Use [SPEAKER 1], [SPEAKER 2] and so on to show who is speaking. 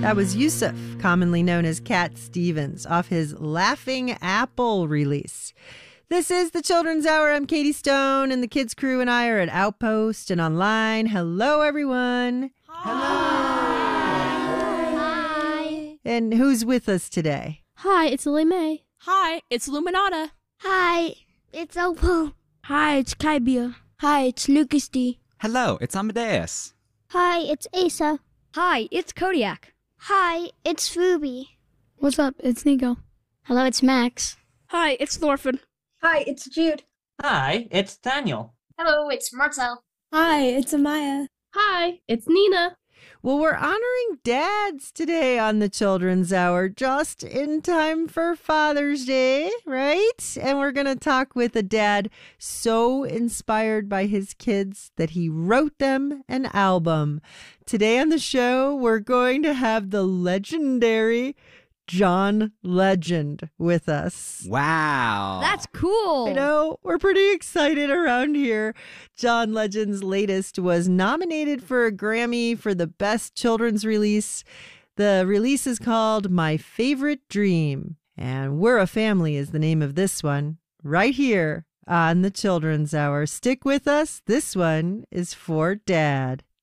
[SPEAKER 1] That was Yusuf, commonly known as Cat Stevens, off his Laughing Apple release. This is the Children's Hour. I'm Katie Stone, and the kids' crew and I are at Outpost and online. Hello, everyone.
[SPEAKER 2] Hi.
[SPEAKER 1] And who's with us today?
[SPEAKER 2] Hi, it's Lily Mae.
[SPEAKER 3] Hi, it's Luminata.
[SPEAKER 4] Hi, it's Opal.
[SPEAKER 2] Hi, it's Kaibia.
[SPEAKER 4] Hi, it's Lucas D.
[SPEAKER 5] Hello, it's Amadeus.
[SPEAKER 4] Hi, it's Asa.
[SPEAKER 6] Hi, it's Kodiak.
[SPEAKER 4] Hi, it's Ruby.
[SPEAKER 2] What's up? It's Nico.
[SPEAKER 4] Hello, it's Max.
[SPEAKER 3] Hi, it's Thorfinn.
[SPEAKER 7] Hi, it's Jude.
[SPEAKER 8] Hi, it's Daniel.
[SPEAKER 9] Hello, it's Marcel.
[SPEAKER 10] Hi, it's Amaya.
[SPEAKER 2] Hi, it's Nina.
[SPEAKER 1] Well, we're honoring dads today on the Children's Hour, just in time for Father's Day, right? And we're going to talk with a dad so inspired by his kids that he wrote them an album. Today on the show, we're going to have the legendary John Legend with us.
[SPEAKER 5] Wow.
[SPEAKER 6] That's cool.
[SPEAKER 1] I know, we're pretty excited around here. John Legend's latest was nominated for a Grammy for the Best Children's Release. The release is called My Favorite Dream, and We're a Family is the name of this one, right here on the Children's Hour. Stick with us. This one is for Dad.